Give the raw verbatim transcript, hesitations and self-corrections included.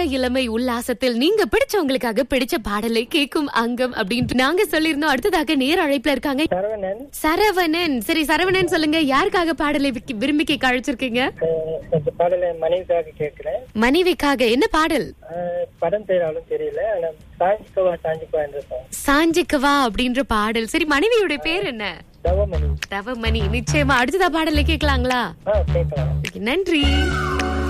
இன்றைய இளமை உல்லாசத்தில் நீங்க பிடிச்சவங்களுக்காக பிடிச்ச பாடலை கேட்கும் அங்கம் அப்படின்ட்டு நாங்க சொல்லியிருந்தோம். அடுத்ததாக நேர அழைப்புல இருக்காங்க சரவணன். சரவணன். சரி சரவணன், சொல்லுங்க யாருக்காக பாடலை விக்கி- விரும்பி கேட்க அழைச்சிருக்கீங்க? அஹ் இந்த பாடலை மனைவிக்காக கேட்கிறேன். மனைவிக்காக. என்ன பாடல்? அஹ் படம் பேராலும் தெரியல, ஆனா சாஞ்சிக்கவா சாஞ்சிக்கவா என்ற song. சாஞ்சிக்கவா அப்படின்ற பாடல். சரி, மனைவியோட பேர் என்ன? தவமணி. தவமணி. நிச்சயமா அடுத்ததா பாடலை கேட்கலாங்களா? ஆ கேட்கலாம். நன்றி.